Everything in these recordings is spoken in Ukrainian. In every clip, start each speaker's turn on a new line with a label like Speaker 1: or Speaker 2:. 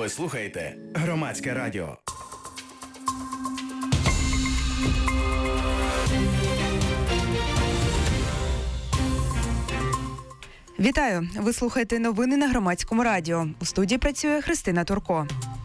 Speaker 1: Ви слухаєте Громадське радіо.
Speaker 2: Вітаю! Ви слухаєте новини на Громадському радіо. У студії працює Христина Турко.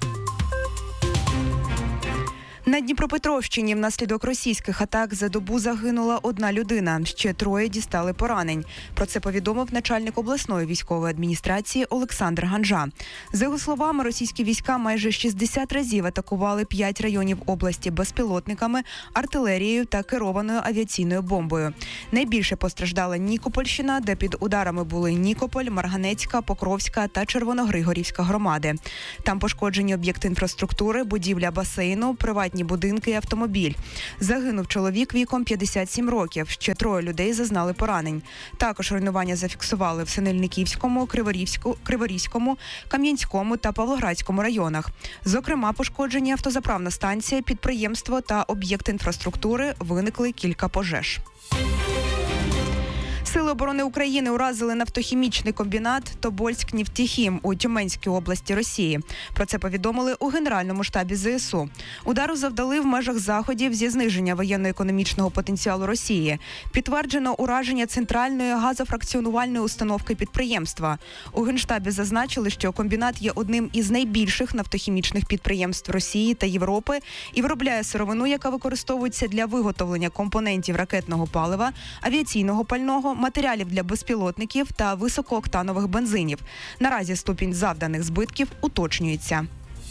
Speaker 2: На Дніпропетровщині внаслідок російських атак за добу загинула одна людина. Ще 3 дістали поранень. Про це повідомив начальник обласної військової адміністрації Олександр Ганжа. За його словами, російські війська майже 60 разів атакували 5 районів області безпілотниками, артилерією та керованою авіаційною бомбою. Найбільше постраждала Нікопольщина, де під ударами були Нікополь, Марганецька, Покровська та Червоногригорівська громади. Там пошкоджені об'єкти інфраструктури, будівля басейну, приватні будинки і автомобіль. Загинув чоловік віком 57 років. Ще 3 людей зазнали поранень. Також руйнування зафіксували в Синельниківському, Криворізькому, Кам'янському та Павлоградському районах. Зокрема, пошкоджені автозаправна станція, підприємство та об'єкт інфраструктури, виникли кілька пожеж. Сили оборони України уразили нафтохімічний комбінат «Тобольськ-Нефтехім» у Тюменській області Росії. Про це повідомили у Генеральному штабі ЗСУ. Удару завдали в межах заходів зі зниження воєнно-економічного потенціалу Росії. Підтверджено ураження центральної газофракціонувальної установки підприємства. У Генштабі зазначили, що комбінат є одним із найбільших нафтохімічних підприємств Росії та Європи і виробляє сировину, яка використовується для виготовлення компонентів ракетного палива, авіаційного пального, матеріалів для безпілотників та високооктанових бензинів. Наразі ступінь завданих збитків уточнюється.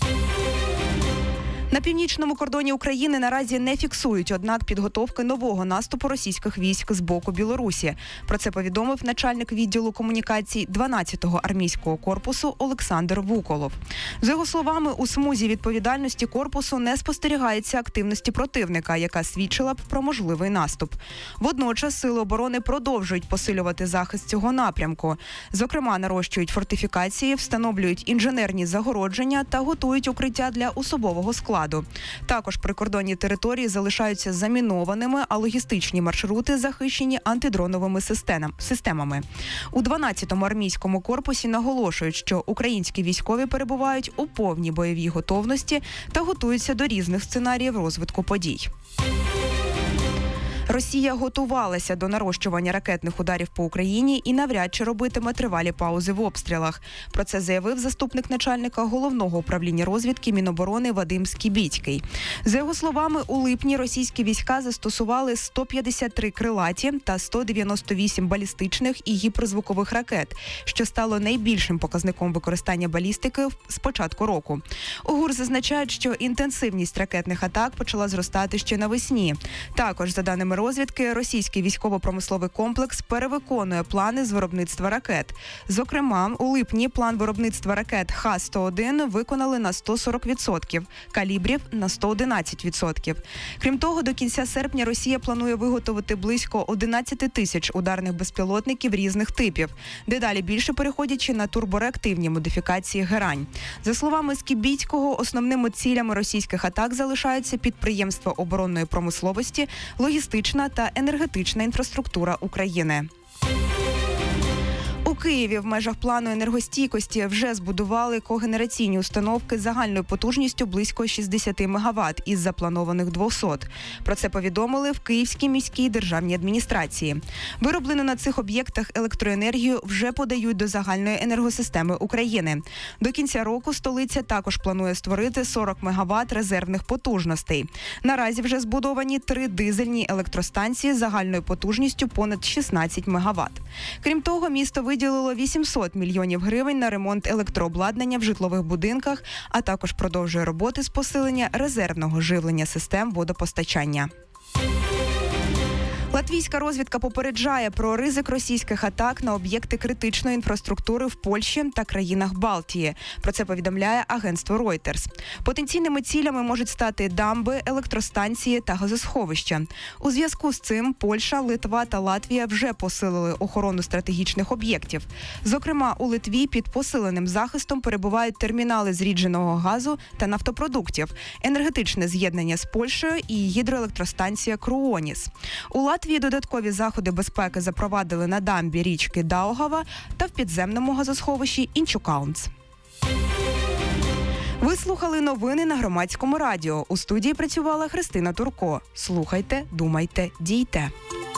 Speaker 2: На північному кордоні України наразі не фіксують, однак, підготовки нового наступу російських військ з боку Білорусі. Про це повідомив начальник відділу комунікацій 12-го армійського корпусу Олександр Вуколов. За його словами, у смузі відповідальності корпусу не спостерігається активності противника, яка свідчила б про можливий наступ. Водночас сили оборони продовжують посилювати захист цього напрямку. Зокрема, нарощують фортифікації, встановлюють інженерні загородження та готують укриття для особового складу. Також прикордонні території залишаються замінованими, а логістичні маршрути захищені антидроновими системами. У 12-му армійському корпусі наголошують, що українські військові перебувають у повній бойовій готовності та готуються до різних сценаріїв розвитку подій. Росія готувалася до нарощування ракетних ударів по Україні і навряд чи робитиме тривалі паузи в обстрілах. Про це заявив заступник начальника Головного управління розвідки Міноборони Вадим Скібіцький. За його словами, у липні російські війська застосували 153 крилаті та 198 балістичних і гіперзвукових ракет, що стало найбільшим показником використання балістики з початку року. У ГУР зазначають, що інтенсивність ракетних атак почала зростати ще навесні. Також, за даними розвідки, російський військово-промисловий комплекс перевиконує плани з виробництва ракет. Зокрема, у липні план виробництва ракет Х-101 виконали на 140%, калібрів – на 111%. Крім того, до кінця серпня Росія планує виготовити близько 11 тисяч ударних безпілотників різних типів, дедалі більше переходячи на турбореактивні модифікації «Герань». За словами Скібіцького, основними цілями російських атак залишаються підприємства оборонної промисловості, логістична та енергетична інфраструктура України. У Києві в межах плану енергостійкості вже збудували когенераційні установки загальною потужністю близько 60 МВт із запланованих 200. Про це повідомили в Київській міській державній адміністрації. Вироблену на цих об'єктах електроенергію вже подають до загальної енергосистеми України. До кінця року столиця також планує створити 40 МВт резервних потужностей. Наразі вже збудовані 3 дизельні електростанції загальною потужністю понад 16 МВт. Крім того, місто виділило 800 мільйонів гривень на ремонт електрообладнання в житлових будинках, а також продовжує роботи з посилення резервного живлення систем водопостачання. Латвійська розвідка попереджає про ризик російських атак на об'єкти критичної інфраструктури в Польщі та країнах Балтії. Про це повідомляє агентство Reuters. Потенційними цілями можуть стати дамби, електростанції та газосховища. У зв'язку з цим Польща, Литва та Латвія вже посилили охорону стратегічних об'єктів. Зокрема, у Литві під посиленим захистом перебувають термінали зрідженого газу та нафтопродуктів, енергетичне з'єднання з Польщею і гідроелектростанція Круоніс. У Латвії додаткові заходи безпеки запровадили на дамбі річки Даугава та в підземному газосховищі Інчукаунц. Ви слухали новини на Громадському радіо. У студії працювала Христина Турко. Слухайте, думайте, дійте.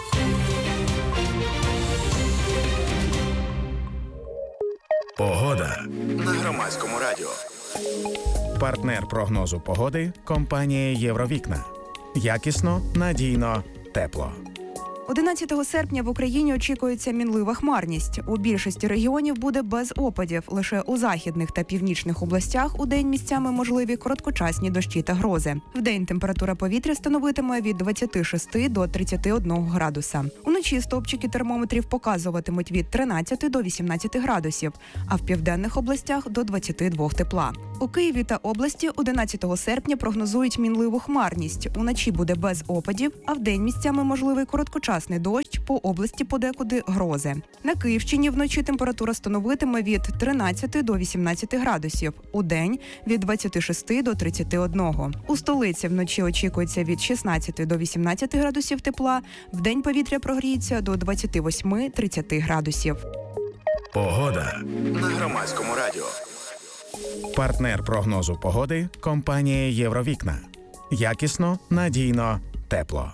Speaker 1: Погода на Громадському радіо. Партнер прогнозу погоди – компанія «Євровікна». Якісно, надійно, тепло.
Speaker 2: 11 серпня в Україні очікується мінлива хмарність. У більшості регіонів буде без опадів. Лише у західних та північних областях удень місцями можливі короткочасні дощі та грози. Вдень температура повітря становитиме від 26 до 31 градуса. Уночі стовпчики термометрів показуватимуть від 13 до 18 градусів, а в південних областях – до 22 тепла. У Києві та області 11 серпня прогнозують мінливу хмарність. Уночі буде без опадів, а вдень місцями можливий короткочасний дощ, по області подекуди грози. На Київщині вночі температура становитиме від 13 до 18 градусів, удень – від 26 до 31. У столиці вночі очікується від 16 до 18 градусів тепла, вдень повітря прогріється до 28-30 градусів.
Speaker 1: Погода на Громадському радіо. Партнер прогнозу погоди – компанія «Євровікна». Якісно, надійно, тепло.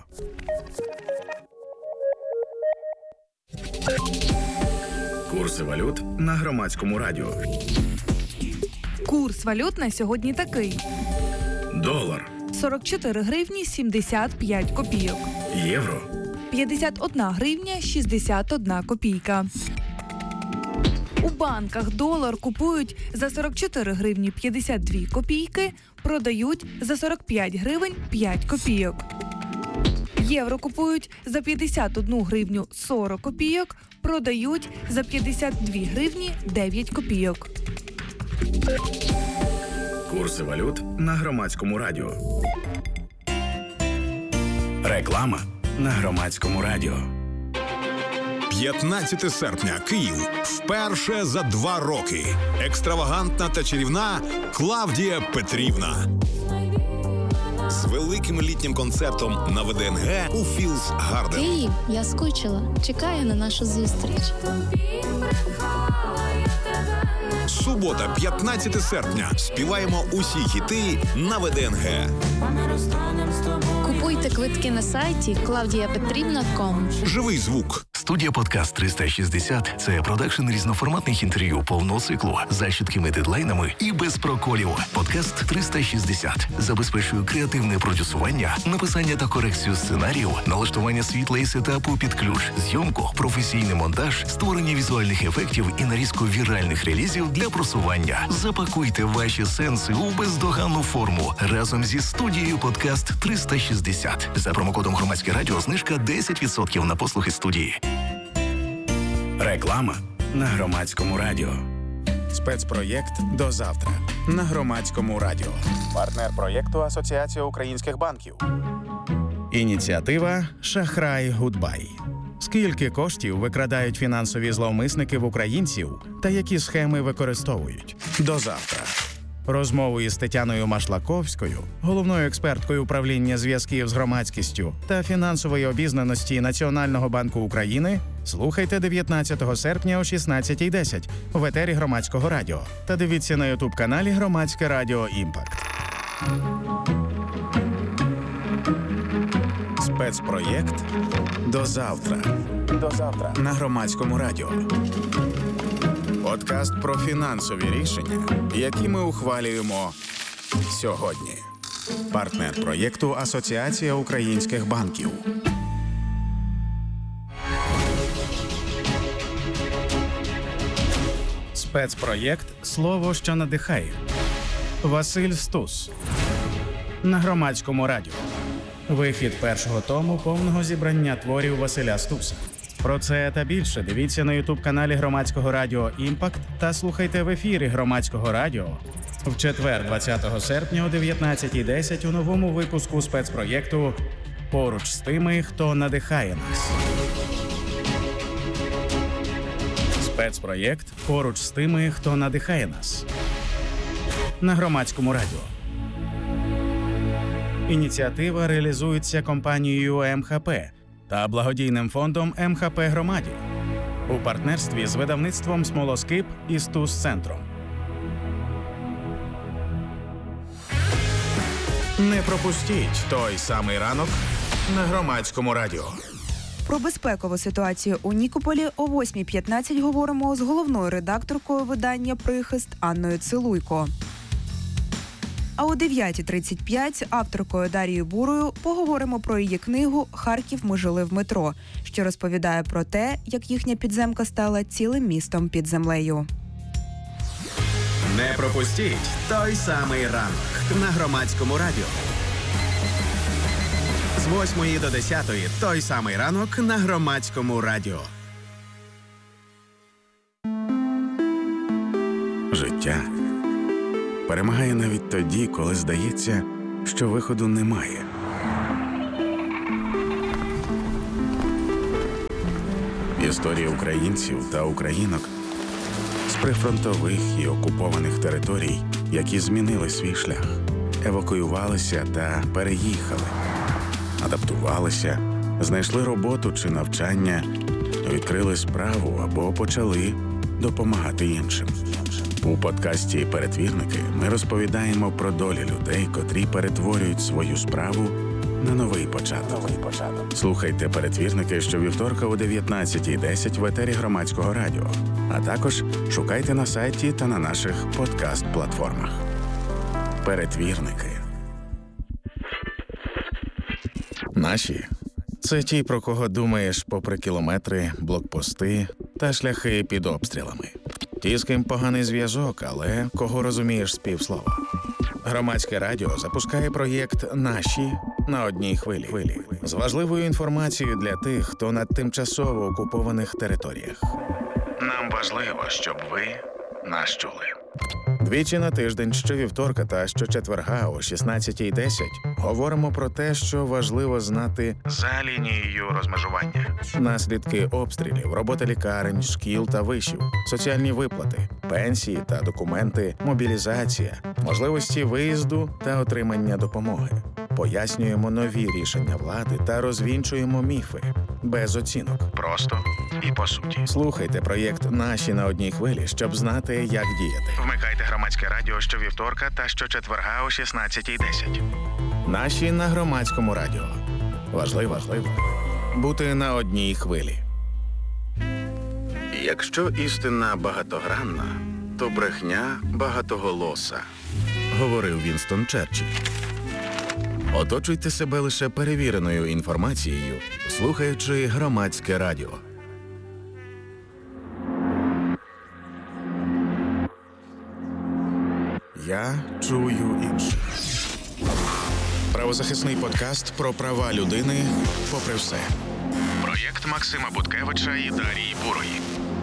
Speaker 1: Курси валют на Громадському радіо.
Speaker 3: Курс валют на сьогодні такий.
Speaker 1: Долар,
Speaker 3: 44 гривні 75 копійок.
Speaker 1: євро,
Speaker 3: 51 гривня 61 копійка. У банках долар купують за 44 гривні 52 копійки, продають за 45 гривень 5 копійок. Євро купують за 51 гривню 40 копійок, продають за 52 гривні 9 копійок.
Speaker 1: курси валют на Громадському радіо. Реклама на Громадському радіо.
Speaker 4: 15 серпня. Київ. Вперше за 2 роки. Екстравагантна та чарівна Клавдія Петрівна. З великим літнім концертом на ВДНГ у Філс Гарден.
Speaker 5: Київ, я скучила. Чекаю на нашу зустріч.
Speaker 4: Субота, 15 серпня. Співаємо усі хіти на ВДНГ.
Speaker 5: Купуйте квитки на сайті claudiapetrivna.com.
Speaker 4: Живий звук.
Speaker 6: Студія «Подкаст 360» – це продакшн різноформатних інтерв'ю повного циклу за чіткими дедлайнами і без проколів. «Подкаст 360» забезпечує креативне продюсування, написання та корекцію сценарію, налаштування світла і сетапу під ключ, зйомку, професійний монтаж, створення візуальних ефектів і нарізку віральних релізів для просування. Запакуйте ваші сенси у бездоганну форму разом зі студією «Подкаст 360». За промокодом «Громадське радіо» знижка 10% на послуги студії.
Speaker 1: Реклама на Громадському радіо. Спецпроєкт «До завтра» на Громадському радіо. Партнер проєкту Асоціація українських банків. Ініціатива «Шахрай Гудбай». Скільки коштів викрадають фінансові зловмисники в українців та які схеми використовують? До завтра. Розмову із Тетяною Машлаковською, головною експерткою управління зв'язків з громадськістю та фінансової обізнаності Національного банку України, слухайте 19 серпня о 16:10 в етері Громадського радіо та дивіться на ютуб-каналі Громадське радіо «Імпакт». Спецпроєкт «До завтра». До завтра на Громадському радіо. Подкаст про фінансові рішення, які ми ухвалюємо сьогодні. Партнер проєкту Асоціація українських банків. Спецпроєкт «Слово, що надихає». Василь Стус. На Громадському радіо. Вихід першого тому повного зібрання творів Василя Стуса. Про це та більше дивіться на ютуб-каналі Громадського радіо «Імпакт» та слухайте в ефірі Громадського радіо в четвер, 20 серпня о 19:10 у новому випуску спецпроєкту «Поруч з тими, хто надихає нас». Спецпроєкт «Поруч з тими, хто надихає нас» на Громадському радіо. Ініціатива реалізується компанією МХП та благодійним фондом МХП Громаді у партнерстві з видавництвом «Смолоскип» і «Стус-центром». Не пропустіть той самий ранок на Громадському радіо.
Speaker 2: Про безпекову ситуацію у Нікополі о 8:15 говоримо з головною редакторкою видання «Прихист» Анною Цилуйко. А о 9:35 авторкою Дарією Бурою поговоримо про її книгу «Харків. Ми жили в метро», що розповідає про те, як їхня підземка стала цілим містом під землею.
Speaker 1: Не пропустіть той самий ранок на Громадському радіо. З 8 до 10 той самий ранок на Громадському радіо. Життя перемагає навіть тоді, коли здається, що виходу немає. Історії українців та українок з прифронтових і окупованих територій, які змінили свій шлях, евакуювалися та переїхали, адаптувалися, знайшли роботу чи навчання, відкрили справу або почали допомагати іншим. У подкасті «Перетвірники» ми розповідаємо про долі людей, котрі перетворюють свою справу на новий початок. Слухайте «Перетвірники» щовівторка о 19:10 в етері Громадського радіо, а також шукайте на сайті та на наших подкаст-платформах. «Перетвірники». Наші – це ті, про кого думаєш попри кілометри, блокпости та шляхи під обстрілами. Ті, з ким поганий зв'язок, але кого розумієш з півслова. Громадське радіо запускає проєкт «Наші» на одній хвилі. З важливою інформацією для тих, хто на тимчасово окупованих територіях. Нам важливо, щоб ви нас чули. Двічі на тиждень, щовівторка та щочетверга о 16:10 говоримо про те, що важливо знати за лінією розмежування. Наслідки обстрілів, робота лікарень, шкіл та вишів, соціальні виплати, пенсії та документи, мобілізація, можливості виїзду та отримання допомоги. Пояснюємо нові рішення влади та розвінчуємо міфи. Без оцінок. Просто і по суті. Слухайте проєкт «Наші» на одній хвилі, щоб знати, як діяти. Вмикайте Громадське радіо щовівторка та щочетверга о 16:10. «Наші» на Громадському радіо. Важливо бути на одній хвилі. Якщо істина багатогранна, то брехня багатоголоса, говорив Вінстон Черчилль. Оточуйте себе лише перевіреною інформацією, слухаючи Громадське радіо. Я чую інших. Правозахисний подкаст про права людини попри все. Проєкт Максима Буткевича і Дарії Бурої.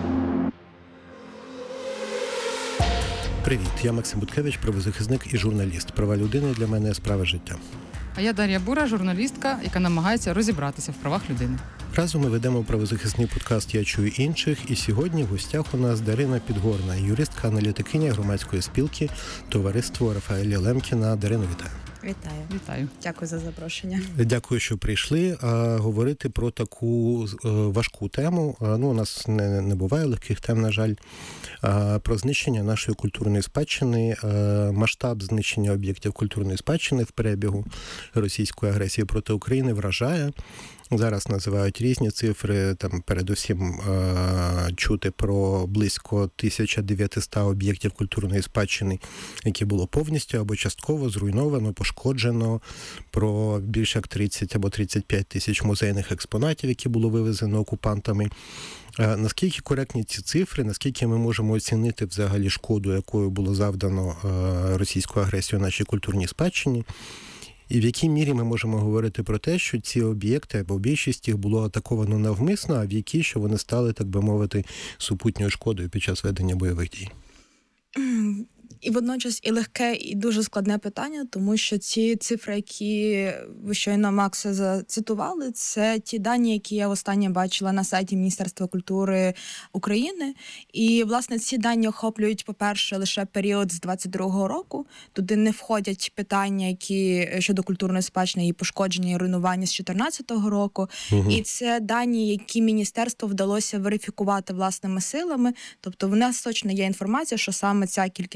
Speaker 7: Привіт, я Максим Буткевич, правозахисник і журналіст. Права людини для мене – справа життя.
Speaker 8: А я Дар'я Бура, журналістка, яка намагається розібратися в правах людини.
Speaker 7: Разом ми ведемо правозахисний подкаст «Я чую інших», і сьогодні в гостях у нас Дарина Підгорна, юристка-аналітикиня громадської спілки «Товариство Рафаеля Лемкіна». Дарино, вітаю.
Speaker 8: Вітаю.
Speaker 9: Дякую за запрошення.
Speaker 7: Дякую, що прийшли говорити про таку важку тему. У нас не буває легких тем, на жаль. Про знищення нашої культурної спадщини, масштаб знищення об'єктів культурної спадщини в перебігу російської агресії проти України вражає. Зараз називають різні цифри, там передусім чути про близько 1900 об'єктів культурної спадщини, які було повністю або частково зруйновано, пошкоджено, про більше як 30 або 35 тисяч музейних експонатів, які було вивезено окупантами. Наскільки коректні ці цифри, наскільки ми можемо оцінити взагалі шкоду, якою було завдано російською агресією нашій культурній спадщині? І в якій мірі ми можемо говорити про те, що ці об'єкти, або більшість їх було атаковано навмисно, а в якій, що вони стали, так би мовити, супутньою шкодою під час ведення бойових дій?
Speaker 9: І водночас і легке, і дуже складне питання, тому що ці цифри, які ви щойно, Макса, зацитували, це ті дані, які я востаннє бачила на сайті Міністерства культури України. І, власне, ці дані охоплюють, по-перше, лише період з 22-го року. Туди не входять питання, які щодо культурної спадщини, її пошкодження і руйнування з 14-го року. Угу. І це дані, які міністерству вдалося верифікувати власними силами. Тобто в нас точно є інформація, що саме ця кількість об'єктів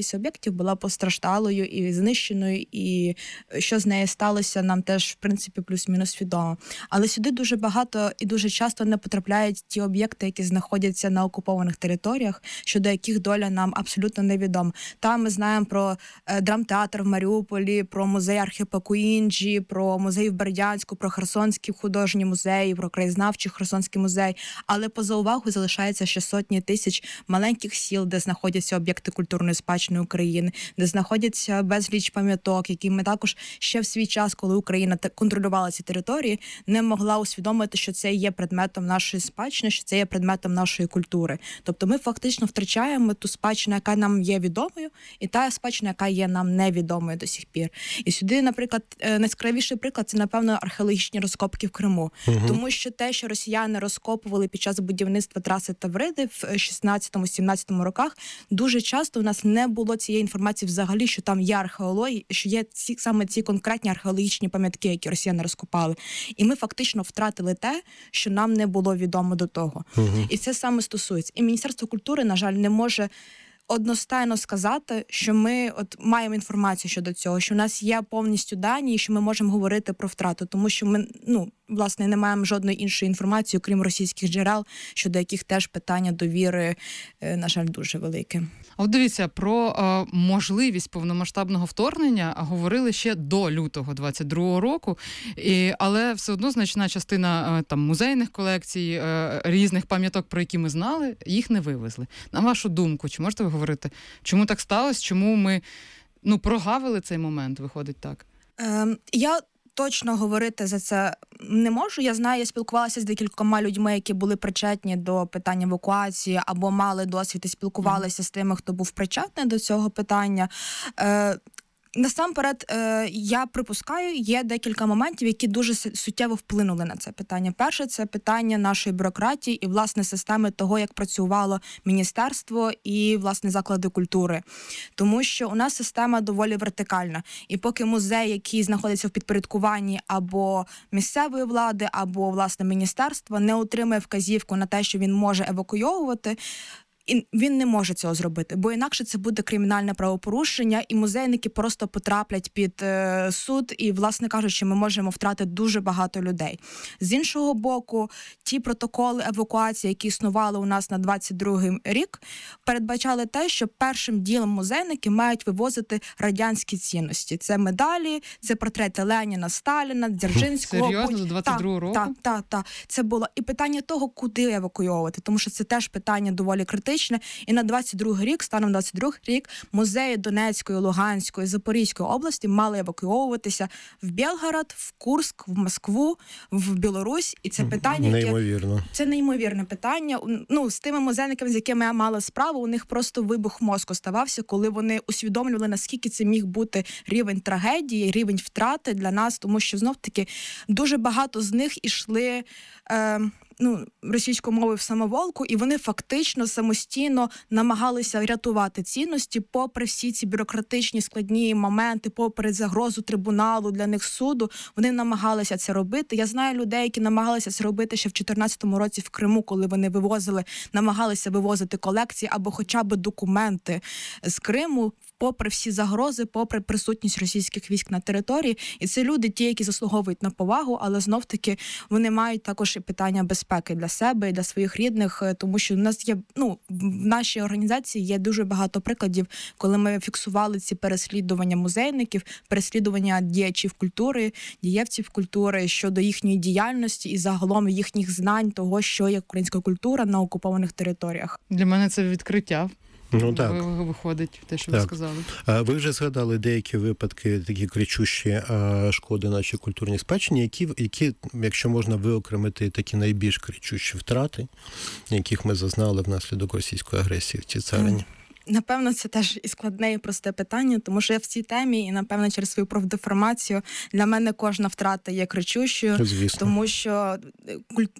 Speaker 9: об'єктів була постраждалою і знищеною, і що з нею сталося, нам теж, в принципі, плюс-мінус відомо. Але сюди дуже багато і дуже часто не потрапляють ті об'єкти, які знаходяться на окупованих територіях, щодо яких доля нам абсолютно невідома. Там ми знаємо про драмтеатр в Маріуполі, про музей архіпелагу Інджі, про музей в Бердянську, про Херсонський художній музей, про краєзнавчий Херсонський музей. Але поза увагою залишається ще сотні тисяч маленьких сіл, де знаходяться об'єкти культурної спадщини України, де знаходяться безліч пам'яток, які ми також ще в свій час, коли Україна контролювала ці території, не могла усвідомити, що це є предметом нашої спадщини, що це є предметом нашої культури. Тобто ми фактично втрачаємо ту спадщину, яка нам є відомою, і та спадщина, яка є нам невідомою до сих пір. І сюди, наприклад, найяскравіший приклад – це, напевно, археологічні розкопки в Криму. Тому що те, що росіяни розкопували під час будівництва траси Тавриди в 16-17 роках, дуже часто у нас не було цієї інформації взагалі, що там є археологія, що є саме ці конкретні археологічні пам'ятки, які росіяни розкопали. І ми фактично втратили те, що нам не було відомо до того. І це саме стосується. І Міністерство культури, на жаль, не може одностайно сказати, що ми маємо інформацію щодо цього, що у нас є повністю дані, і що ми можемо говорити про втрату, тому що ми, власне, не маємо жодної іншої інформації, окрім російських джерел, щодо яких теж питання довіри, на жаль, дуже велике.
Speaker 8: А от дивіться, про можливість повномасштабного вторгнення говорили ще до лютого 22-го року, але все одно значна частина музейних колекцій, різних пам'яток, про які ми знали, їх не вивезли. На вашу думку, чи можете ви говорити, чому так сталося, чому ми прогавили цей момент, виходить так?
Speaker 9: Я точно говорити за це не можу. Я знаю, я спілкувалася з декількома людьми, які були причетні до питання евакуації або мали досвід і спілкувалися з тими, хто був причетний до цього питання. Насамперед, я припускаю, є декілька моментів, які дуже суттєво вплинули на це питання. Перше, це питання нашої бюрократії і, власне, системи того, як працювало міністерство і, власне, заклади культури. Тому що у нас система доволі вертикальна. І поки музей, який знаходиться в підпорядкуванні або місцевої влади, або, власне, міністерства, не отримує вказівку на те, що він може евакуйовувати, і він не може цього зробити, бо інакше це буде кримінальне правопорушення, і музейники просто потраплять під суд, і, власне кажучи, ми можемо втратити дуже багато людей. З іншого боку, ті протоколи евакуації, які існували у нас на 22-й рік, передбачали те, що першим ділом музейники мають вивозити радянські цінності. Це медалі, це портрети Леніна, Сталіна, Дзержинського.
Speaker 8: Серйозно? До 22-го року?
Speaker 9: Так. Це було. І питання того, куди евакуйовувати, тому що це теж питання доволі критичне. І на 22-й рік, станом на 22-й рік, музеї Донецької, Луганської, Запорізької області мали евакуйовуватися в Белгород, в Курск, в Москву, в Білорусь. І це питання,
Speaker 7: неймовірно.
Speaker 9: Це неймовірне питання. З тими музейниками, з якими я мала справу, у них просто вибух мозку ставався, коли вони усвідомлювали, наскільки це міг бути рівень трагедії, рівень втрати для нас, тому що, знов-таки, дуже багато з них ішли російською мовою в самоволку, і вони фактично самостійно намагалися рятувати цінності, попри всі ці бюрократичні складні моменти, попри загрозу трибуналу для них суду, вони намагалися це робити. Я знаю людей, які намагалися це робити ще в 2014 році в Криму, коли вони намагалися вивозити колекції або хоча б документи з Криму, попри всі загрози, попри присутність російських військ на території. І це люди, ті, які заслуговують на повагу, але знов-таки вони мають також і питання безпеки для себе і для своїх рідних, тому що у нас є, в нашій організації є дуже багато прикладів, коли ми фіксували ці переслідування музейників, переслідування діячів культури, дієвців культури щодо їхньої діяльності і загалом їхніх знань того, що є українська культура на окупованих територіях.
Speaker 8: Для мене це відкриття.
Speaker 7: Так.
Speaker 8: Виходить те, що ви сказали.
Speaker 7: Ви вже згадали деякі випадки, такі кричущі шкоди нашій культурній спадщині, які, якщо можна виокремити такі найбільш кричущі втрати, яких ми зазнали внаслідок російської агресії в цій царині?
Speaker 9: Напевно, це теж і складне, і просте питання, тому що я в цій темі, і, напевно, через свою профдеформацію, для мене кожна втрата є кричущою,
Speaker 7: Звісно.
Speaker 9: тому що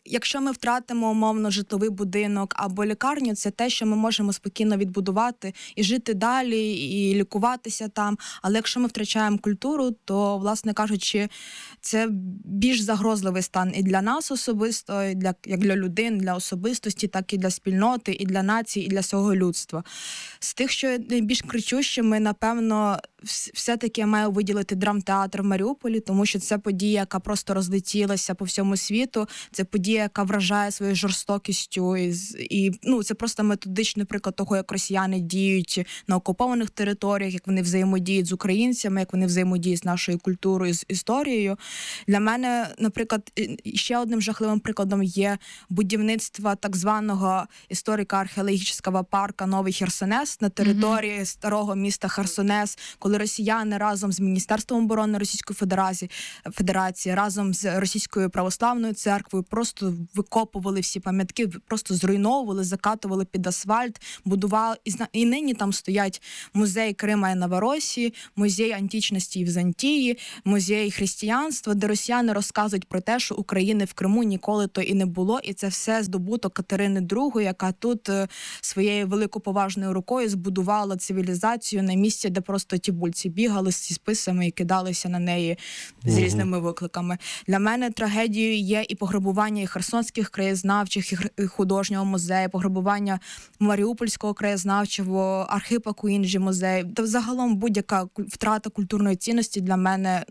Speaker 9: якщо ми втратимо умовно житловий будинок або лікарню, це те, що ми можемо спокійно відбудувати і жити далі, і лікуватися там. Але якщо ми втрачаємо культуру, то, власне кажучи, це більш загрозливий стан і для нас особисто, і як для людей, для особистості, так і для спільноти, і для нації, і для всього людства. З тих, що найбільш кричущими, напевно, все-таки я маю виділити драмтеатр в Маріуполі, тому що це подія, яка просто розлетілася по всьому світу. Це подія, яка вражає своєю жорстокістю. І це просто методичний приклад того, як росіяни діють на окупованих територіях, як вони взаємодіють з українцями, як вони взаємодіють з нашою культурою, з історією. Для мене, наприклад, ще одним жахливим прикладом є будівництво так званого історико-археологічного парка Новий Херсонес на території старого міста Херсонес, коли росіяни разом з Міністерством оборони Російської Федерації, разом з Російською православною церквою просто викопували всі пам'ятки, просто зруйновували, закатували під асфальт, будували. І нині там стоять музей Крима і Новоросії, музей античності і Візантії, музей християнства, де росіяни розказують про те, що України в Криму ніколи то і не було, і це все здобуток Катерини II, яка тут своєю великоповажною рукою збудувала цивілізацію на місці, де просто тібульці бігали зі списами і кидалися на неї з різними викликами. Для мене трагедією є і пограбування і херсонських краєзнавчих, і художнього музею, пограбування Маріупольського краєзнавчого, Архипа Куінджі музею. Та взагалом будь-яка втрата культурної цінності для мене,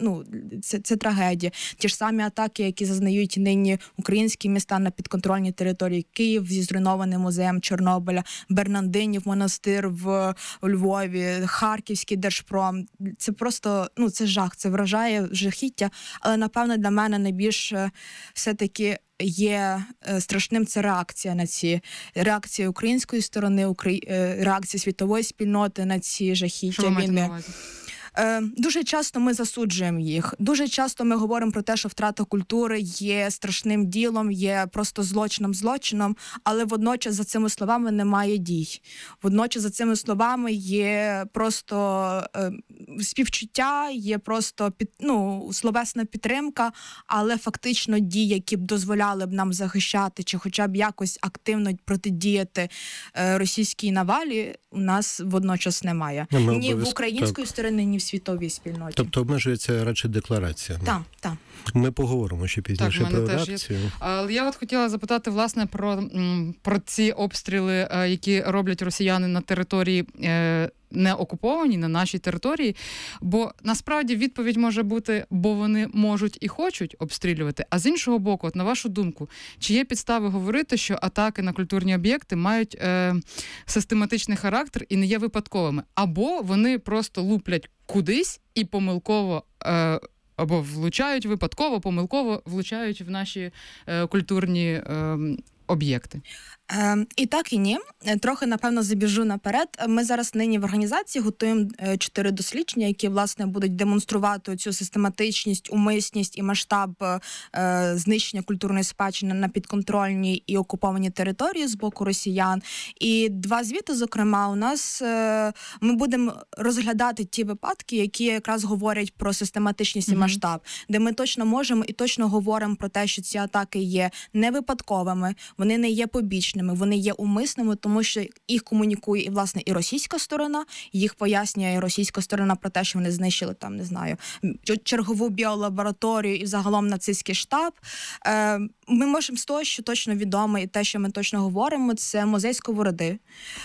Speaker 9: це трагедія. Ті ж самі атаки, які зазнають нині українські міста на підконтрольній території: Київ зі зруйнованим музеєм Чорнобиля, Бернандинів монастир в Львові, Харківський Держпром. Це просто, це жах, це вражає жахіття, але, напевно, для мене найбільше все-таки є страшним це реакція на ці реакція української сторони, реакція світової спільноти на ці жахіття війни. Дуже часто ми засуджуємо їх. Дуже часто ми говоримо про те, що втрата культури є страшним ділом, є просто злочином, але водночас за цими словами немає дій. Водночас за цими словами є просто співчуття, є просто словесна підтримка, але фактично дії, які б дозволяли б нам захищати чи хоча б якось активно протидіяти російській навалі, у нас водночас немає. Ні в української сторони, ні в світовій спільноті.
Speaker 7: Тобто обмежується радше деклараціями.
Speaker 9: Так.
Speaker 7: Ми поговоримо ще пізніше про реакцію.
Speaker 8: Але я хотіла запитати, власне, про ці обстріли, які роблять росіяни на території не окуповані, на нашій території, бо насправді відповідь може бути, бо вони можуть і хочуть обстрілювати. А з іншого боку, на вашу думку, чи є підстави говорити, що атаки на культурні об'єкти мають систематичний характер і не є випадковими? Або вони просто луплять кудись і помилково або влучають випадково, помилково влучають в наші культурні об'єкти?
Speaker 9: І так, і ні. Трохи, напевно, забіжу наперед. Ми зараз нині в організації готуємо 4 дослідження, які, власне, будуть демонструвати цю систематичність, умисність і масштаб знищення культурної спадщини на підконтрольній і окупованій території з боку росіян. І 2 звіти, зокрема, у нас ми будемо розглядати ті випадки, які якраз говорять про систематичність і масштаб, де ми точно можемо і точно говоримо про те, що ці атаки є не випадковими, вони не є побічними, вони є умисними, тому що їх комунікує і, власне, і російська сторона, їх пояснює і російська сторона про те, що вони знищили там, не знаю, чергову біолабораторію і взагалом нацистський штаб. Ми можемо з того, що точно відомо, і те, що ми точно говоримо, це музей Сковороди,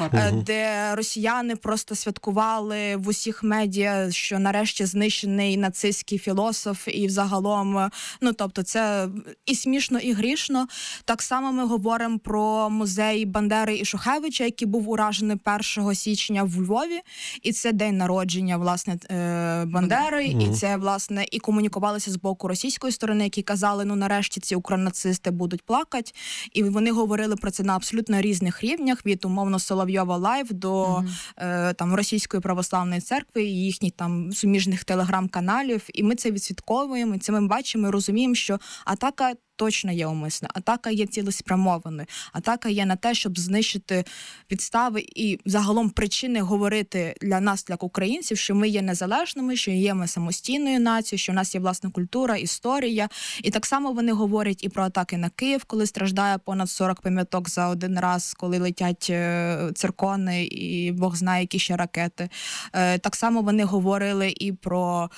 Speaker 9: де росіяни просто святкували в усіх медіа, що нарешті знищений нацистський філософ, і взагалом, тобто це і смішно, і грішно. Так само ми говоримо про музей Бандери і Шухевича, який був уражений 1 січня в Львові, і це день народження, власне, Бандери, і це, власне, і комунікувалося з боку російської сторони, які казали, нарешті ці укронацисти будуть плакати, і вони говорили про це на абсолютно різних рівнях, від, умовно, Соловйова Лайв до там Російської православної церкви і їхніх там суміжних телеграм-каналів, і ми це відслідковуємо, і це ми бачимо і розуміємо, що атака точно є умисна, атака є цілеспрямованою, атака є на те, щоб знищити підстави і загалом причини говорити для нас, для українців, що ми є незалежними, що є ми самостійною нацією, що в нас є власна культура, історія. І так само вони говорять і про атаки на Київ, коли страждає понад 40 пам'яток за один раз, коли летять циркони і Бог знає, які ще ракети. Так само вони говорили і про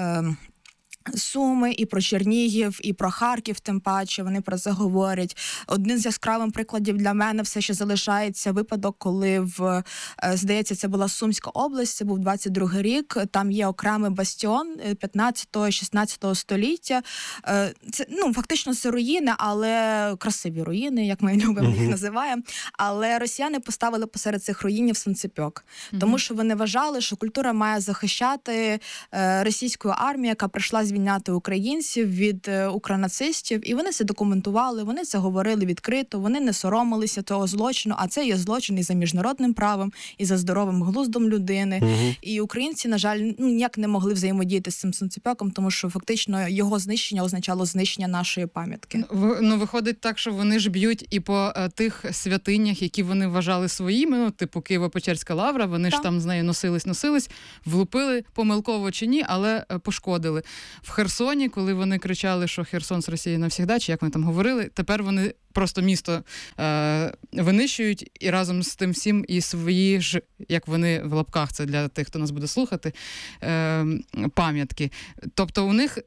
Speaker 9: Суми, і про Чернігів, і про Харків, тим паче, вони про це говорять. Один з яскравих прикладів для мене все ще залишається випадок, коли здається, це була Сумська область, це був 22-й рік, там є окремий бастіон 15-16 століття. Це, фактично це руїни, але красиві руїни, як ми любимо їх називаємо. Але росіяни поставили посеред цих руїнів сонцепьок, тому що вони вважали, що культура має захищати російську армію, яка прийшла звільняти українців від укронацистів, і вони це документували, вони це говорили відкрито, вони не соромилися того злочину, а це є злочин і за міжнародним правом, і за здоровим глуздом людини. І українці, на жаль, ніяк не могли взаємодіяти з цим сонцепьоком, тому що фактично його знищення означало знищення нашої пам'ятки.
Speaker 8: Виходить так, що вони ж б'ють і по тих святинях, які вони вважали своїми, типу Києво-Печерська лавра, вони ж там з нею носились, влупили, помилково чи ні, але пошкодили. В Херсоні, коли вони кричали, що Херсон з Росії навсігда, чи як вони там говорили, тепер вони просто місто винищують і разом з тим всім і свої ж, як вони в лапках, це для тих, хто нас буде слухати, пам'ятки. Тобто у них,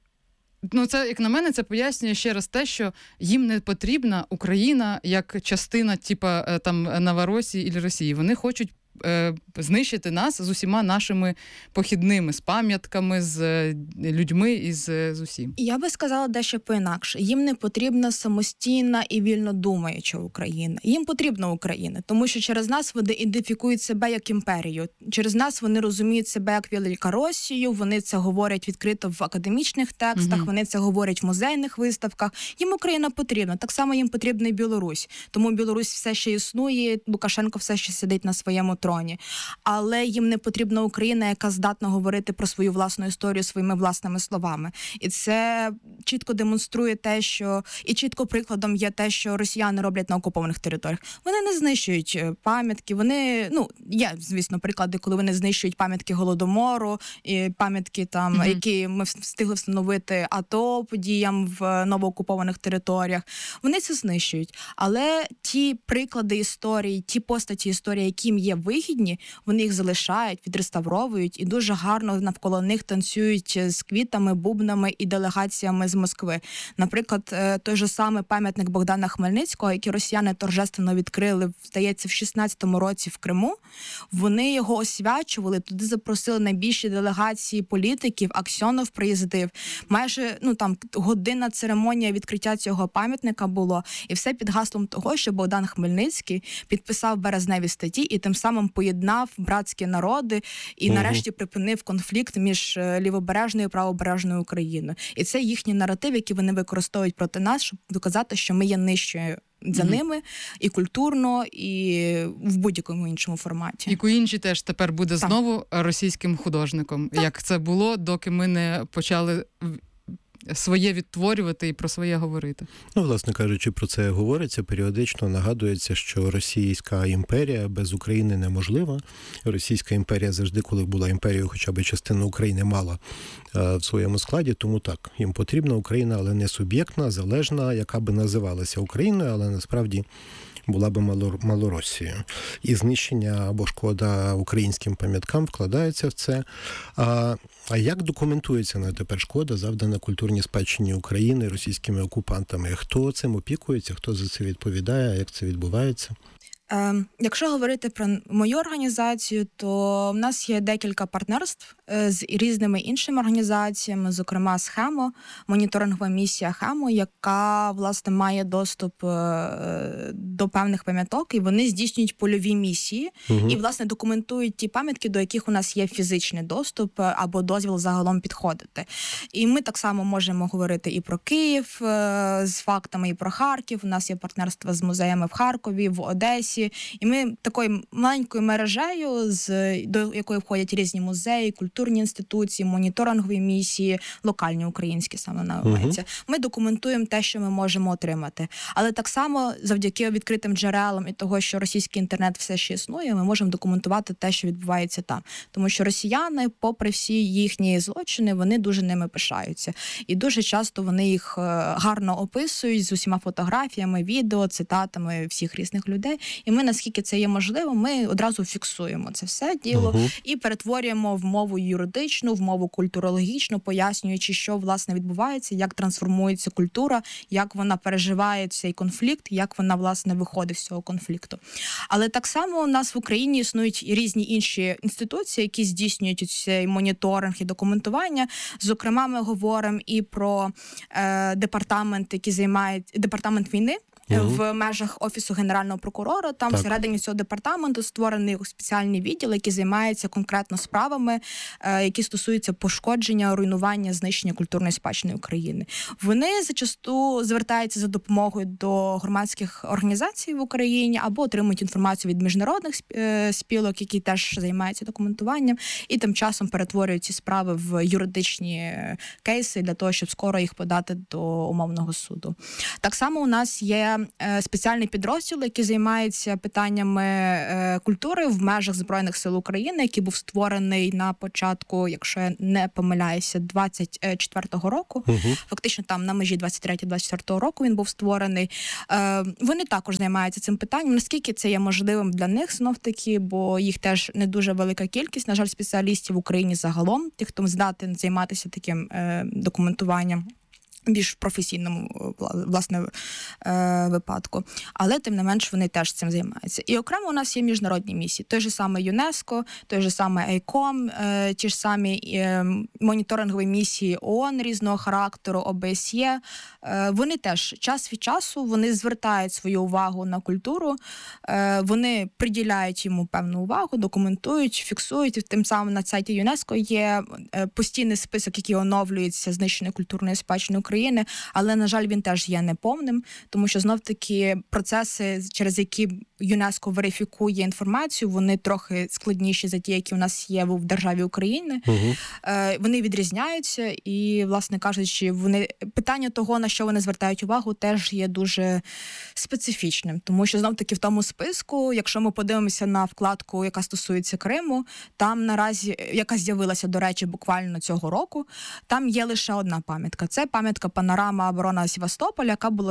Speaker 8: це, як на мене, це пояснює ще раз те, що їм не потрібна Україна як частина, типа там Новоросії і Росії. Вони хочуть знищити нас з усіма нашими похідними, з пам'ятками, з людьми і з усім.
Speaker 9: Я би сказала дещо по-інакше. Їм не потрібна самостійна і вільно думаюча Україна. Їм потрібна Україна, тому що через нас вони ідентифікують себе як імперію. Через нас вони розуміють себе як Велика Росію, вони це говорять відкрито в академічних текстах, вони це говорять в музейних виставках. Їм Україна потрібна. Так само їм потрібна і Білорусь. Тому Білорусь все ще існує, Лукашенко все ще сидить на своєму троні. Але їм не потрібна Україна, яка здатна говорити про свою власну історію своїми власними словами. І це чітко демонструє те, що... І чітко прикладом є те, що росіяни роблять на окупованих територіях. Вони не знищують пам'ятки, вони... Є, звісно, приклади, коли вони знищують пам'ятки Голодомору, і пам'ятки, там, які ми встигли встановити АТО подіям в новоокупованих територіях. Вони це знищують. Але ті приклади історії, ті постаті історії, яким є вигідні, вони їх залишають, відреставровують і дуже гарно навколо них танцюють з квітами, бубнами і делегаціями з Москви. Наприклад, той же самий пам'ятник Богдана Хмельницького, який росіяни торжественно відкрили, здається, в 16-му році в Криму, вони його освячували, туди запросили найбільші делегації політиків, Аксьонов приїздив. Майже, годинна церемонія відкриття цього пам'ятника було, і все під гаслом того, що Богдан Хмельницький підписав березневі статті і тим самим поєднав братські народи і нарешті припинив конфлікт між лівобережною і правобережною Україною. І це їхній наратив, який вони використовують проти нас, щоб доказати, що ми є нижчою за ними і культурно, і в будь-якому іншому форматі.
Speaker 8: І Куінджі теж тепер буде знову російським художником, як це було, доки ми не почали своє відтворювати і про своє говорити.
Speaker 7: Власне кажучи, про це говориться, періодично нагадується, що Російська імперія без України неможлива. Російська імперія завжди, коли була імперією, хоча б частину України мала в своєму складі, тому так, їм потрібна Україна, але не суб'єктна, залежна, яка би називалася Україною, але насправді була би Малоросією. І знищення або шкода українським пам'яткам вкладається в це. А як документується на тепер шкода, завдана культурній спадщині України російськими окупантами? Хто цим опікується, хто за це відповідає, як це відбувається?
Speaker 9: Якщо говорити про мою організацію, то в нас є декілька партнерств з різними іншими організаціями, зокрема з ХЕМО, моніторингова місія ХЕМО, яка, власне, має доступ до певних пам'яток, і вони здійснюють польові місії, і, власне, документують ті пам'ятки, до яких у нас є фізичний доступ або дозвіл загалом підходити. І ми так само можемо говорити і про Київ з фактами, і про Харків. У нас є партнерство з музеями в Харкові, в Одесі, місії. І ми такою маленькою мережею, до якої входять різні музеї, культурні інституції, моніторингові місії, локальні українські саме називаються. Ми документуємо те, що ми можемо отримати. Але так само завдяки відкритим джерелам і того, що російський інтернет все ще існує, ми можемо документувати те, що відбувається там. Тому що росіяни, попри всі їхні злочини, вони дуже ними пишаються. І дуже часто вони їх гарно описують з усіма фотографіями, відео, цитатами всіх різних людей. І ми, наскільки це є можливо, ми одразу фіксуємо це все діло і перетворюємо в мову юридичну, в мову культурологічну, пояснюючи, що, власне, відбувається, як трансформується культура, як вона переживає цей конфлікт, як вона, власне, виходить з цього конфлікту. Але так само у нас в Україні існують і різні інші інституції, які здійснюють цей моніторинг і документування. Зокрема, ми говоримо і про департамент, який займає департамент війни. В межах Офісу Генерального прокурора. Там всередині цього департаменту створений спеціальний відділ, який займається конкретно справами, які стосуються пошкодження, руйнування, знищення культурної спадщини України. Вони зачасту звертаються за допомогою до громадських організацій в Україні або отримують інформацію від міжнародних спілок, які теж займаються документуванням, і тим часом перетворюють ці справи в юридичні кейси для того, щоб скоро їх подати до умовного суду. Так само у нас є спеціальний підрозділ, який займається питаннями культури в межах Збройних сил України, який був створений на початку, якщо я не помиляюся, 24-го року. Фактично там на межі 23-24 року він був створений. Вони також займаються цим питанням. Наскільки це є можливим для них, знов-таки, бо їх теж не дуже велика кількість, на жаль, спеціалістів в Україні загалом, тих, хто здатен займатися таким документуванням більш професійному, власне, випадку. Але, тим не менш, вони теж цим займаються. І окремо у нас є міжнародні місії. Той же самий ЮНЕСКО, той же самий ЕЙКОМ, ті ж самі моніторингові місії ООН різного характеру, ОБСЄ. Вони теж час від часу вони звертають свою увагу на культуру, вони приділяють йому певну увагу, документують, фіксують. Тим самим на сайті ЮНЕСКО є постійний список, який оновлюється знищеної культурної спадщини України, але, на жаль, він теж є неповним, тому що, знов-таки, процеси, через які ЮНЕСКО верифікує інформацію, вони трохи складніші за ті, які у нас є в державі України. Вони відрізняються і, власне кажучи, питання того, на що вони звертають увагу, теж є дуже специфічним, тому що, знов-таки, в тому списку, якщо ми подивимося на вкладку, яка стосується Криму, там наразі, яка з'явилася, до речі, буквально цього року, там є лише одна пам'ятка. Це пам'ятка панорама оборона Севастополя, яка була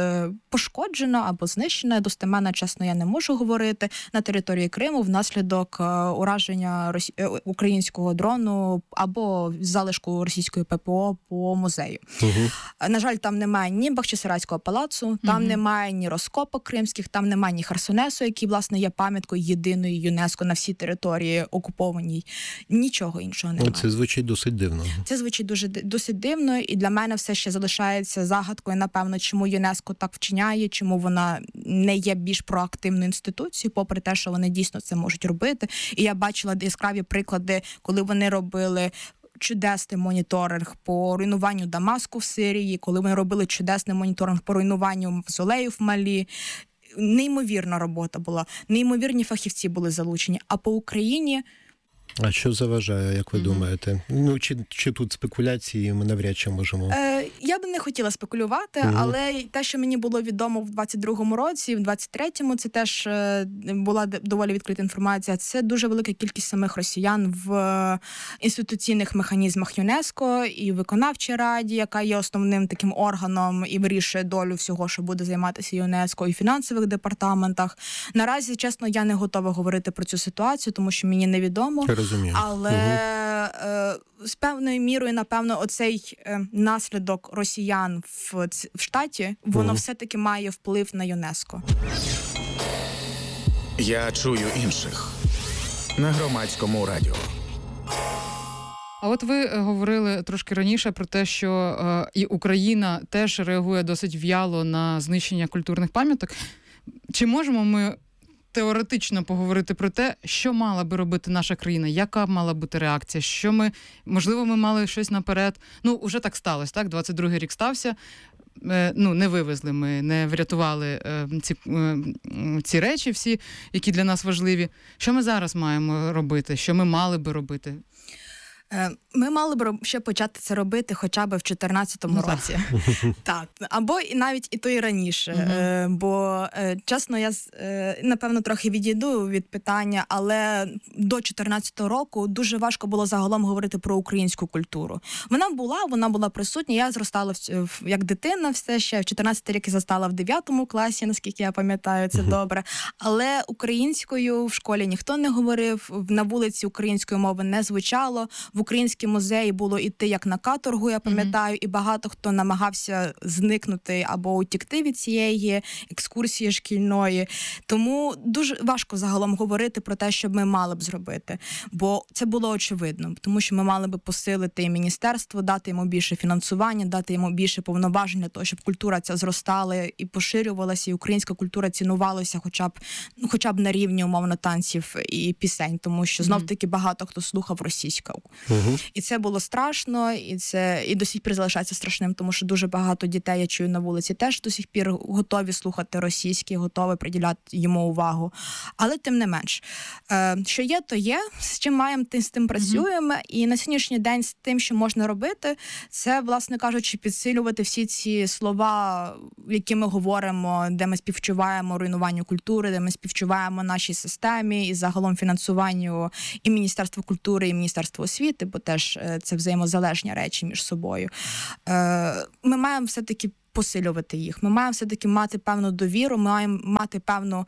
Speaker 9: пошкоджена або знищена, достеменно, чесно, я не можу говорити, на території Криму внаслідок ураження українського дрону або залишку російської ППО по музею. На жаль, там немає ні Бахчисарайського палацу, там немає ні розкопок кримських, там немає ні Херсонесу, який, власне, є пам'яткою єдиної ЮНЕСКО на всій території окупованій. Нічого іншого немає.
Speaker 7: Це звучить досить дивно.
Speaker 9: Це звучить досить дивно, і для мене все ще залишається загадкою, напевно, чому ЮНЕСКО так вчиняє, чому вона не є більш проактивною інституцією, попри те, що вони дійсно це можуть робити. І я бачила яскраві приклади, коли вони робили чудесний моніторинг по руйнуванню Дамаску в Сирії, коли вони робили чудесний моніторинг по руйнуванню мавзолеїв в Малі. Неймовірна робота була, неймовірні фахівці були залучені. А по Україні...
Speaker 7: А що заважає, як ви думаєте? Ну, чи тут спекуляції ми навряд чи можемо?
Speaker 9: Я б не хотіла спекулювати, але те, що мені було відомо в 22-му році, в 23-му, це теж була доволі відкрита інформація. Це дуже велика кількість самих росіян в інституційних механізмах ЮНЕСКО і в виконавчій раді, яка є основним таким органом і вирішує долю всього, що буде займатися ЮНЕСКО, і в фінансових департаментах. Наразі, чесно, я не готова говорити про цю ситуацію, тому що мені невідомо.
Speaker 7: Розумію.
Speaker 9: Але з певною мірою, напевно, оцей наслідок росіян в штаті, воно все-таки має вплив на ЮНЕСКО.
Speaker 1: Я чую інших на Громадському радіо.
Speaker 8: А от ви говорили трошки раніше про те, що і Україна теж реагує досить в'яло на знищення культурних пам'яток. Чи можемо ми теоретично поговорити про те, що мала би робити наша країна, яка мала бути реакція, що можливо, ми мали щось наперед. Ну, уже так сталося, так? 22-й рік стався. не вивезли, ми не врятували ці речі всі, які для нас важливі. Що ми зараз маємо робити? Що ми мали би робити?
Speaker 9: Ми мали б ще почати це робити хоча б в 2014 році. Так. Або навіть і то і раніше. Бо, чесно, я, напевно, трохи відійду від питання, але до 2014 року дуже важко було загалом говорити про українську культуру. Вона була присутня. Я зростала як дитина все ще. В 14 рік я застала в 9 класі, наскільки я пам'ятаю, це добре. Але українською в школі ніхто не говорив, на вулиці української мови не звучало. В український музей було йти як на каторгу, я пам'ятаю, і багато хто намагався зникнути або утікти від цієї екскурсії шкільної. Тому дуже важко загалом говорити про те, що ми мали б зробити. Бо це було очевидно, тому що ми мали би посилити і міністерство, дати йому більше фінансування, дати йому більше повноважень для того, щоб культура ця зростала і поширювалася, і українська культура цінувалася хоча б на рівні, умовно, танців і пісень, тому що знов-таки багато хто слухав російську. І це було страшно, і до сих пір залишається страшним, тому що дуже багато дітей, я чую на вулиці, теж до сих пір готові слухати російське, готові приділяти йому увагу. Але тим не менш, що є, то є, з чим маємо, з тим працюємо, і на сьогоднішній день з тим, що можна робити, це, власне кажучи, підсилювати всі ці слова, які ми говоримо, де ми співчуваємо руйнуванню культури, де ми співчуваємо нашій системі і загалом фінансуванню і Міністерства культури, і Міністерства освіти, бо теж це взаємозалежні речі між собою. Ми маємо все-таки посилювати їх. Ми маємо все-таки мати певну довіру, ми маємо мати певну,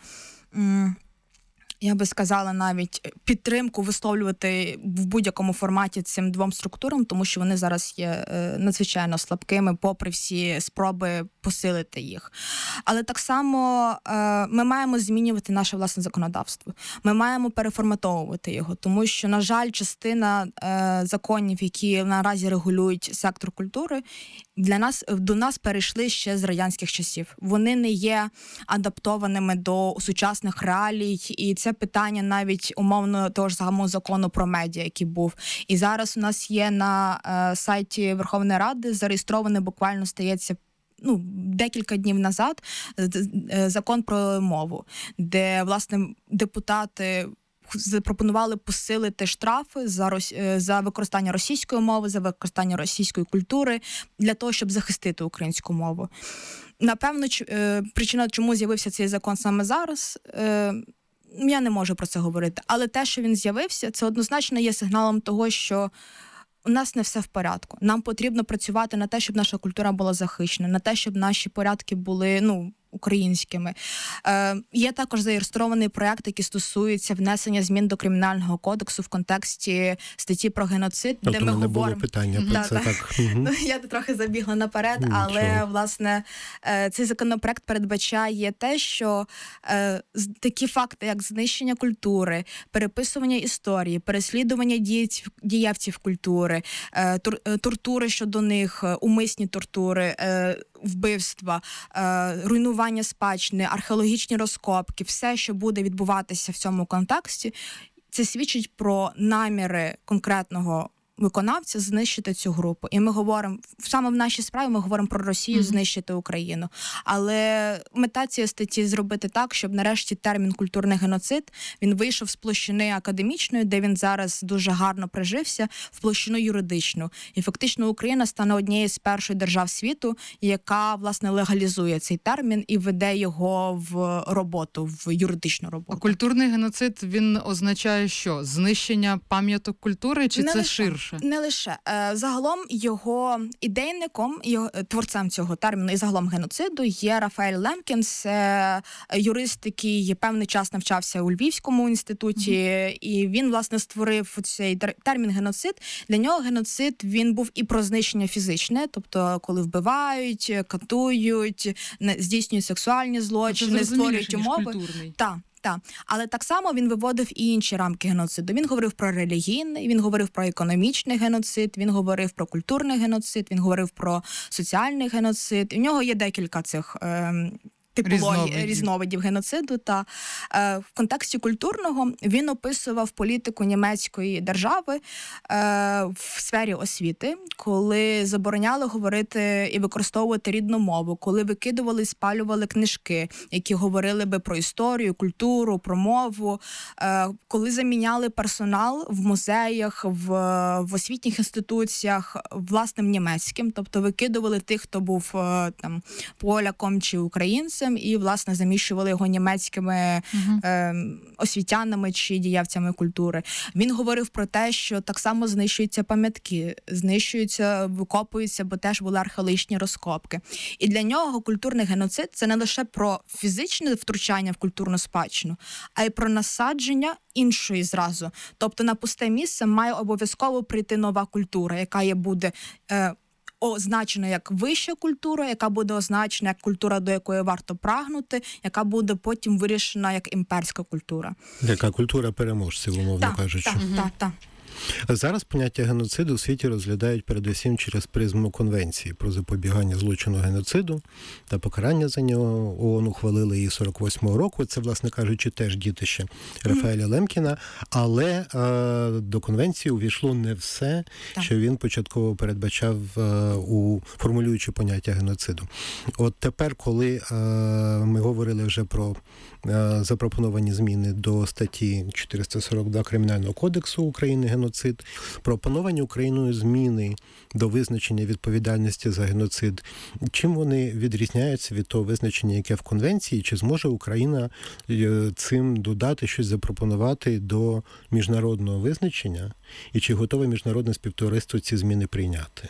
Speaker 9: я би сказала, навіть підтримку висловлювати в будь-якому форматі цим двом структурам, тому що вони зараз є надзвичайно слабкими, попри всі спроби посилити їх. Але так само ми маємо змінювати наше власне законодавство. Ми маємо переформатовувати його, тому що, на жаль, частина законів, які наразі регулюють сектор культури, до нас перейшли ще з радянських часів. Вони не є адаптованими до сучасних реалій, і це питання навіть умовно того ж самого закону про медіа, який був. І зараз у нас є на сайті Верховної Ради зареєстрований, буквально стається декілька днів назад, закон про мову, де, власне, депутати запропонували посилити штрафи за використання російської мови, за використання російської культури для того, щоб захистити українську мову. Напевно, причина, чому з'явився цей закон саме зараз, я не можу про це говорити. Але те, що він з'явився, це однозначно є сигналом того, що у нас не все в порядку. Нам потрібно працювати на те, щоб наша культура була захищена, на те, щоб наші порядки були, українськими. Є також зареєстрований проєкт, який стосується внесення змін до Кримінального кодексу в контексті статті про геноцид, де ми говоримо...
Speaker 7: було питання про це, так.
Speaker 9: Я трохи забігла наперед, але, власне, цей законопроєкт передбачає те, що такі факти, як знищення культури, переписування історії, переслідування дієвців культури, тортури щодо них, умисні тортури, вбивства, руйнування спадщини, археологічні розкопки, все, що буде відбуватися в цьому контексті, це свідчить про наміри конкретного виконавця знищити цю групу. І ми говоримо, саме в нашій справі ми говоримо про Росію знищити Україну. Але мета цієї статті зробити так, щоб нарешті термін «культурний геноцид» він вийшов з площини академічної, де він зараз дуже гарно прижився, в площину юридичну. І фактично Україна стане однією з перших держав світу, яка, власне, легалізує цей термін і веде його в роботу, в юридичну роботу.
Speaker 8: А культурний геноцид, він означає що? Знищення пам'яток культури, чи це ширше?
Speaker 9: Не лише. Загалом його ідейником, творцем цього терміну і загалом геноциду є Рафаель Лемкін. Це юрист, який певний час навчався у Львівському інституті, і він, власне, створив цей термін геноцид. Для нього геноцид, він був і про знищення фізичне, тобто коли вбивають, катують, здійснюють сексуальні злочини, створюють умови. Так, але так само він виводив і інші рамки геноциду. Він говорив про релігійний, він говорив про економічний геноцид, він говорив про культурний геноцид, він говорив про соціальний геноцид. І в нього є декілька цих різновидів геноциду. Та в контексті культурного він описував політику німецької держави в сфері освіти, коли забороняли говорити і використовувати рідну мову, коли викидували і спалювали книжки, які говорили би про історію, культуру, про мову, коли заміняли персонал в музеях, в освітніх інституціях власним німецьким, тобто викидували тих, хто був там поляком чи українцем, і, власне, заміщували його німецькими освітянами чи діячами культури. Він говорив про те, що так само знищуються пам'ятки, знищуються, викопуються, бо теж були археологічні розкопки. І для нього культурний геноцид – це не лише про фізичне втручання в культурну спадщину, а й про насадження іншої зразу. Тобто на пусте місце має обов'язково прийти нова культура, яка буде означена як вища культура, яка буде означена як культура, до якої варто прагнути, яка буде потім вирішена як імперська культура.
Speaker 7: Яка культура переможців, умовно кажучи.
Speaker 9: Так.
Speaker 7: Зараз поняття геноциду у світі розглядають передусім через призму Конвенції про запобігання злочину геноциду та покарання за нього. ООН ухвалили її 48-го року. Це, власне кажучи, теж дітище Рафаеля Лемкіна. Але до Конвенції увійшло не все, що він початково передбачав, формулюючи поняття геноциду. От тепер, коли ми говорили вже про запропоновані зміни до статті 442 Кримінального кодексу України «Геноцид», пропоновані Україною зміни до визначення відповідальності за геноцид. Чим вони відрізняються від того визначення, яке в Конвенції? Чи зможе Україна цим додати щось, запропонувати до міжнародного визначення? І чи готове міжнародне співтовариство ці зміни прийняти?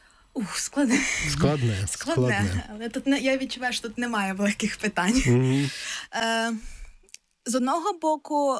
Speaker 9: Складне. Але тут я відчуваю, що тут немає великих питань. З одного боку,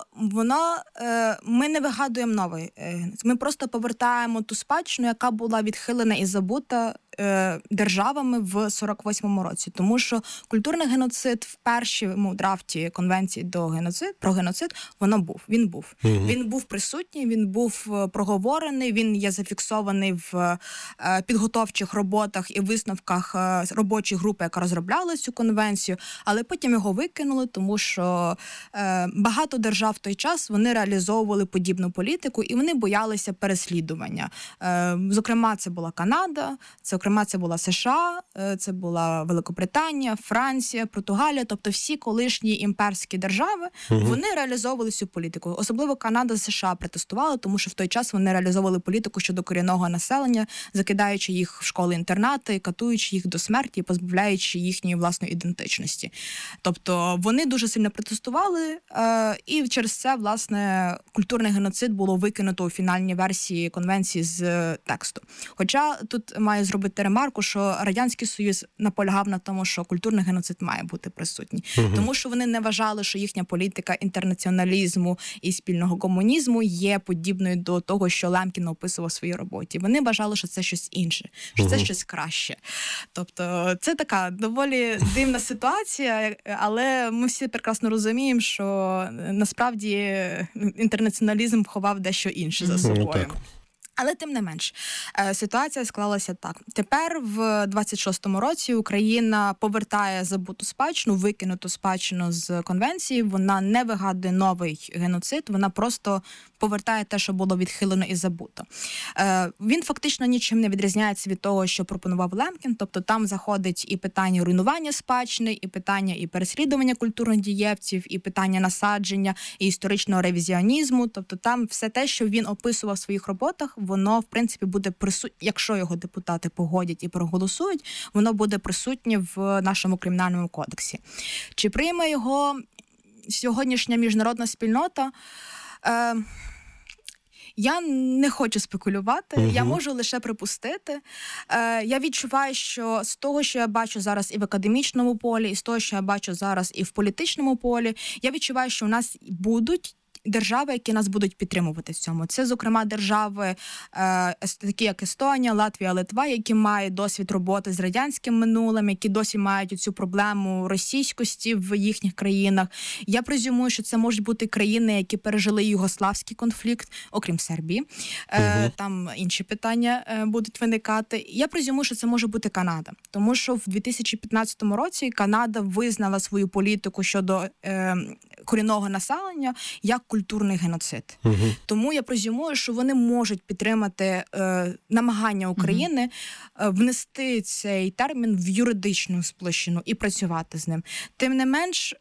Speaker 9: ми не вигадуємо новий. Ми просто повертаємо ту спадщину, яка була відхилена і забута державами в 48-му році. Тому що культурний геноцид в першому драфті Конвенції про геноцид він був. Він був присутній, він був проговорений, він є зафіксований в підготовчих роботах і висновках робочої групи, яка розробляла цю конвенцію, але потім його викинули, тому що багато держав в той час вони реалізовували подібну політику і вони боялися переслідування. Зокрема, це була Канада, зокрема, це була США, це була Великобританія, Франція, Португалія, тобто всі колишні імперські держави, вони реалізовували цю політику. Особливо Канада, США протестували, тому що в той час вони реалізовували політику щодо корінного населення, закидаючи їх в школи-інтернати, катуючи їх до смерті і позбавляючи їхньої власної ідентичності. Тобто вони дуже сильно протестували, і через це, власне, культурний геноцид було викинуто у фінальній версії конвенції з тексту. Хоча тут маю зробити ремарку, що Радянський Союз наполягав на тому, що культурний геноцид має бути присутній. Тому що вони не вважали, що їхня політика інтернаціоналізму і спільного комунізму є подібною до того, що Лемкін описував в своїй роботі. Вони вважали, що це щось інше, що це щось краще. Тобто це така доволі дивна ситуація, але ми всі прекрасно розуміємо, що насправді інтернаціоналізм ховав дещо інше за собою. Але тим не менш, ситуація склалася так. Тепер в 26-му році Україна повертає забуту спадщину, викинуту спадщину з конвенції, вона не вигадує новий геноцид, вона просто повертає те, що було відхилено і забуто. Він фактично нічим не відрізняється від того, що пропонував Лемкін, тобто там заходить і питання руйнування спадщини, і питання і переслідування культурних дієвців, і питання насадження, і історичного ревізіонізму, тобто там все те, що він описував в своїх роботах, воно, в принципі, буде присутнє, якщо його депутати погодять і проголосують, воно буде присутнє в нашому кримінальному кодексі. Чи прийме його сьогоднішня міжнародна спільнота? Я не хочу спекулювати, я можу лише припустити. Я відчуваю, що з того, що я бачу зараз і в академічному полі, і з того, що я бачу зараз і в політичному полі, я відчуваю, що у нас будуть держави, які нас будуть підтримувати в цьому. Це, зокрема, держави, такі як Естонія, Латвія, Литва, які мають досвід роботи з радянським минулим, які досі мають цю проблему російськості в їхніх країнах. Я презюмую, що це можуть бути країни, які пережили югославський конфлікт, окрім Сербії. Там інші питання будуть виникати. Я презюмую, що це може бути Канада. Тому що в 2015 році Канада визнала свою політику щодо корінного населення як культурний геноцид. Тому я презюмую, що вони можуть підтримати намагання України внести цей термін в юридичну площину і працювати з ним. Тим не менш,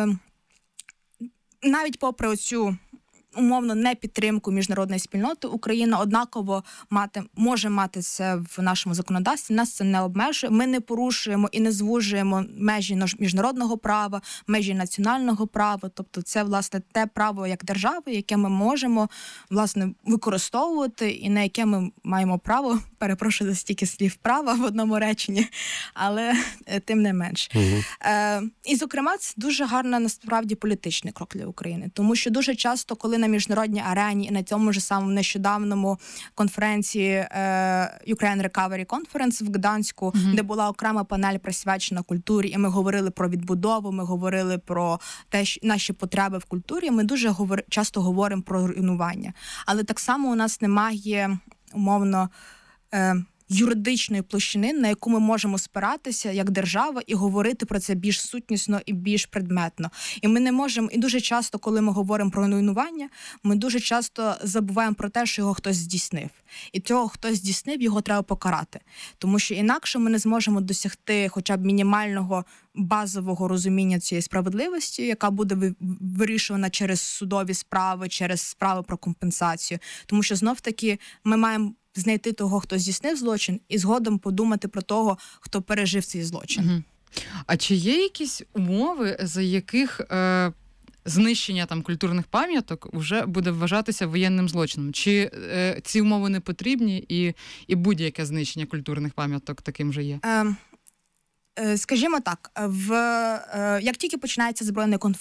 Speaker 9: навіть попри оцю умовно непідтримку міжнародної спільноти, Україна однаково може мати це в нашому законодавстві, нас це не обмежує, ми не порушуємо і не звужуємо межі міжнародного права, межі національного права, тобто це, власне, те право як держави, яке ми можемо, власне, використовувати і на яке ми маємо право, перепрошую за стільки слів права в одному реченні, але тим не менш. І, зокрема, це дуже гарний, насправді, політичний крок для України, тому що дуже часто, коли на міжнародній арені і на цьому ж самому нещодавному конференції Ukraine Recovery Conference в Гданську, де була окрема панель присвячена культурі, і ми говорили про відбудову, ми говорили про те, що наші потреби в культурі, ми дуже часто говоримо про руйнування. Але так само у нас немає, умовно, юридичної площини, на яку ми можемо спиратися як держава і говорити про це більш сутнісно і більш предметно. І ми не можемо, і дуже часто, коли ми говоримо про руйнування, ми дуже часто забуваємо про те, що його хтось здійснив. І цього хтось здійснив, його треба покарати. Тому що інакше ми не зможемо досягти хоча б мінімального базового розуміння цієї справедливості, яка буде вирішувана через судові справи, через справи про компенсацію. Тому що знов-таки ми маємо знайти того, хто здійснив злочин, і згодом подумати про того, хто пережив цей злочин.
Speaker 8: А чи є якісь умови, за яких знищення там культурних пам'яток вже буде вважатися воєнним злочином? Чи ці умови не потрібні і будь-яке знищення культурних пам'яток таким же є?
Speaker 9: Скажімо так, як тільки починається збройний